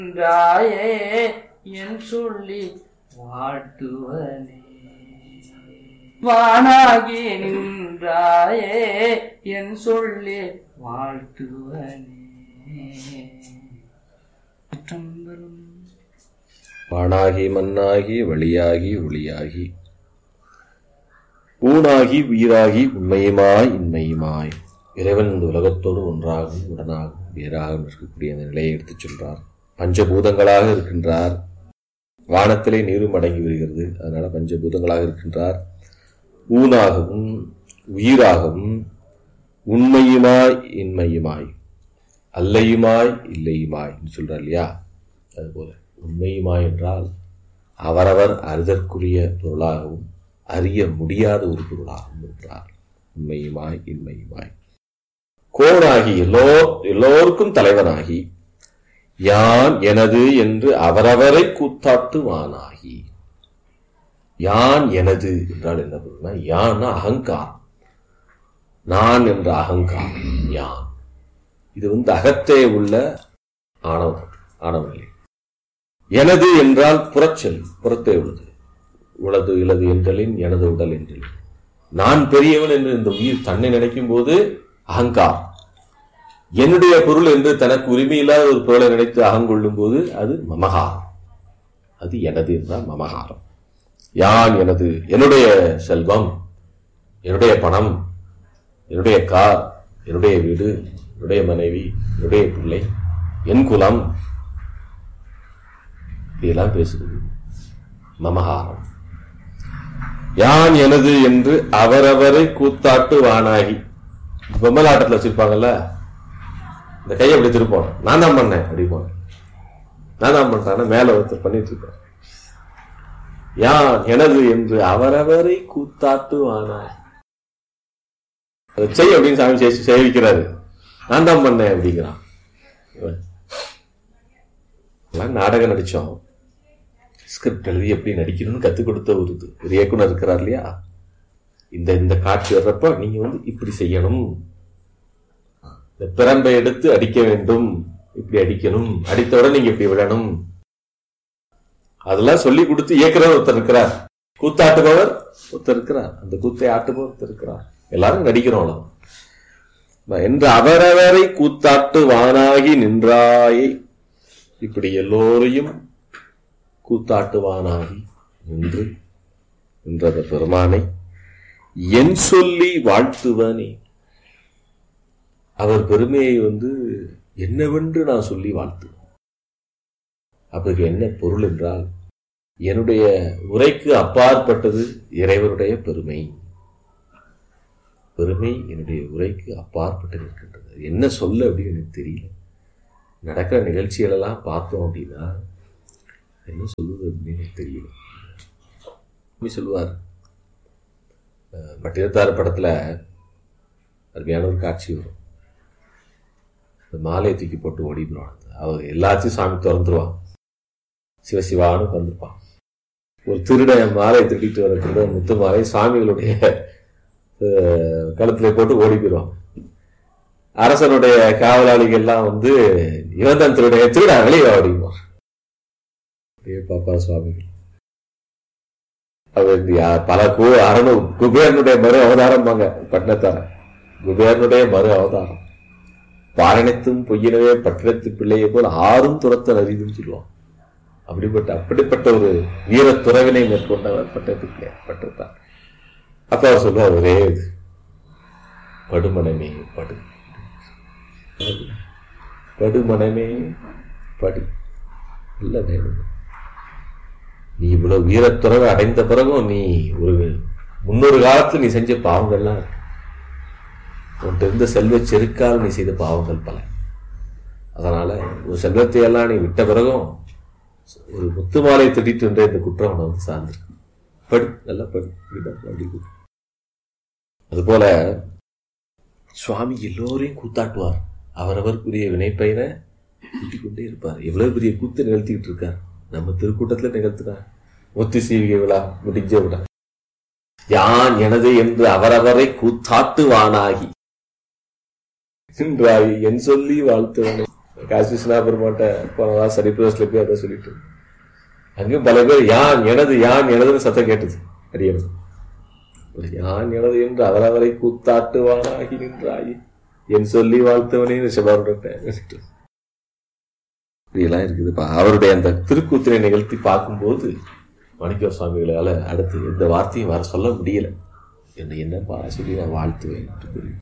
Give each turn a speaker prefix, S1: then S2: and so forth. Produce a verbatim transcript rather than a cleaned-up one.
S1: நின்றாயே என் சொல்லி வாழ்த்துவனே. வானாகி நின்றாயே என் சொல்லி வாழ்த்துவனே.
S2: வானாகி மண்ணாகி வழியாகி ஒளியாகி ஊனாகி உயிராகி உண்மையுமாய் இன்மையுமாய் இறைவன் இந்த உலகத்தோடு ஒன்றாகவும் உடனாகவும் வேறாகவும் இருக்கக்கூடிய அந்த நிலையை எடுத்துச் சொல்றார். பஞ்சபூதங்களாக இருக்கின்றார். வானத்திலே நீரும் அடங்கி வருகிறது, அதனால பஞ்சபூதங்களாக இருக்கின்றார். ஊனாகவும் உயிராகவும் உண்மையுமாய் இன்மையுமாய் அல்லையுமாய் இல்லையுமாய் சொல்றார் இல்லையா? அதுபோல உண்மையுமாய் என்றால் அவரவர் அறிதற்குரிய பொருளாகவும் அறிய முடியாத ஒரு பொருளாகவும் இருக்கிறார். உண்மையுமாய் இன்மையுமாய் கோனாகி எல்லோ எல்லோருக்கும் தலைவனாகி யான் எனது என்று அவரவரை கூத்தாட்டுவானாகி. யான் எனது என்றால் என்ன பொருள்னா, யான் அகங்காரம், நான் என்ற அகங்காரம் யான். இது வந்து அகத்தே உள்ள ஆணவம், ஆணவநிலை. எனது என்றால் புறச்சொல், புறத்தே உள்ளது. உளது இலது என்றலின் எனது உடல் என்றலின் நான் பெரியவன் என்று இந்த உயிர் தன்னை நினைக்கும் போது அகங்காரம். என்னுடைய பொருள் என்று தனக்கு உரிமையில்லாத ஒரு பொருளை நினைத்து அகங்கொள்ளும் போது அது மமகாரம். அது எனது என்றால் மமகாரம். யான் எனது, என்னுடைய செல்வம், என்னுடைய பணம், என்னுடைய கார், என்னுடைய வீடு, என்னுடைய மனைவி, என்னுடைய பிள்ளை, என் குலம், இதெல்லாம் பேசுவது மமகாரம். யான் எனது என்று அவரவரை கூத்தாட்டு வானாகி. பொம்மலாட்டத்தில் வச்சிருப்பாங்கல்ல, இந்த கையை அப்படி திருப்போம், நான் தான் பண்ணேன் அப்படி போன, நான் தான் பண்றேன், மேல ஒருத்தர் பண்ணிட்டு இருப்பேன். யான் எனது என்று அவரவரை கூத்தாட்டு வானாகி. அதை செய் அப்படின்னு சாமி சேவிக்கிறாரு, நான் தான் பண்ணேன் அப்படிங்கிறான். நாடகம் நடிச்சோம், ஸ்கிரிப்ட் எழுதி எப்படி நடிக்கணும்னு கத்துக் கொடுத்த ஒரு ஒரு இயக்குனர் இருக்கிறார் இல்லையா? இந்த இந்த காட்சி வர்றப்ப நீங்க வந்து இப்படி செய்யணும், இந்த பிரம்பை எடுத்து அடிக்க வேண்டும், இப்படி அடிக்கணும், அடித்தவுடன் நீங்க இப்படி விடணும், அதெல்லாம் சொல்லி கொடுத்து இயக்குனர் ஒருத்தர் இருக்கிறார், கூத்தாட்டுபவர் ஒருத்தர் இருக்கிறார், அந்த கூத்தை ஆட்டுபவர் ஒருத்தர் இருக்கிறார். எல்லாரும் நடிக்கிறோம் என்று அவரவரை கூத்தாட்டு வானாகி நின்றாயை. இப்படி எல்லோரையும் கூத்தாட்டுவானாகி நின்று நின்றத பெருமானை என் சொல்லி வாழ்த்துவனே. அவர் பெருமையை வந்து என்னவென்று நான் சொல்லி வாழ்த்துவேன். அவருக்கு என்ன பொருள் என்றால், என்னுடைய உரைக்கு அப்பாற்பட்டது இறைவனுடைய பெருமை. பெருமை என்னுடைய உரைக்கு அப்பாற்பட்டு இருக்கின்றது. என்ன சொல்ல அப்படின்னு எனக்கு தெரியல. நடக்கிற நிகழ்ச்சிகள் எல்லாம் பார்த்தோம் அப்படின்னா என்ன சொல்லுவது அப்படின்னு எனக்கு தெரியல. சொல்லுவார், பட்டினத்தார் படத்துல அருமையான ஒரு காட்சி வரும். இந்த மாலையை தூக்கி போட்டு ஓடிடுவான். அவர் எல்லாத்தையும் சாமி திறந்துருவான், சிவசிவான்னு வந்துருப்பான். ஒரு திருடன் மாலையை திருடிட்டு வர திருடன் முத்து மாலை சாமிகளுடைய கழுத்துல போட்டு ஓடி போயிடுவான். அரசனுடைய காவலாளிகள் எல்லாம் வந்து இவன் தான் திருடைய, திருடா வெளியே ஓடிடுவான். பாப்பா சுவாமிகள் அவர் பல கு அரணு குபேரனுடைய மறு அவதாரம் பாங்க. பட்டினத்தார குபேரனுடைய மறு அவதாரம். பாரணித்தும் பொய்யினவே பட்டினத்து பிள்ளையை போல் ஆறும் துரத்த அறிதுன்னு சொல்லுவான். அப்படிப்பட்ட அப்படிப்பட்ட ஒரு வீர துறவினை மேற்கொண்டவர் பட்டத்து பிள்ளை பட்டினத்தார். அப்ப அவர் சொல்லுவார், ஒரே இது படுமனமே படு, படுமனமே படு. இல்ல வேணும், நீ இவ்வளவு வீரத்துறவை அடைந்த பிறகும் நீ ஒரு முன்னொரு காலத்துல நீ செஞ்ச பாவங்கள்லாம் இருக்கு. உன்கிட்ட இருந்த செல்வ செருக்கால் நீ செய்த பாவங்கள் பல. அதனால ஒரு செல்வத்தை எல்லாம் நீ விட்ட பிறகும் ஒரு முத்து மாலை திட்டிட்டு என்ற இந்த குற்றம் உன்னை வந்து சார்ந்திருக்கு. படு, நல்லா படு. அதுபோல சுவாமி எல்லோரையும் கூத்தாட்டுவார். அவரவருக்குரிய வினைப்பயனை கூட்டிக் கொண்டே இருப்பார். எவ்வளவு பெரிய கூத்து நிகழ்த்திக்கிட்டு இருக்கார். நம்ம திருக்கூட்டத்துல நிகழ்த்தினார். முத்து சீவிகை விழா முடிஞ்ச விழா. யான் எனது என்று அவரவரை கூத்தாட்டுவானாகி நின்றாய் என் சொல்லி வாழ்த்துவனை. காசி விஸ்வநாபெருமான்ட்ட போனதா சரிப்பிரஸ்ல போய் அதை சொல்லிட்டு அங்கேயும் பல பேர் யான் எனது யான் எனதுன்னு சத்தம் கேட்டது. அடியணும் யான் எனது என்று அவரவரை கூத்தாட்டுவானாகி நின்றாயி என் சொல்லி வாழ்த்தவனே ரிஷபாருடன் இப்படியெல்லாம் இருக்குதுப்பா. அவருடைய அந்த திருக்கூத்தினை நிகழ்த்தி பார்க்கும்போது மாணிக்க சுவாமிகளால அடுத்து எந்த வார்த்தையும் வர சொல்ல முடியல. என்ன என்னப்பா சொல்லி நான் வாழ்த்துவேன் என்று கூறி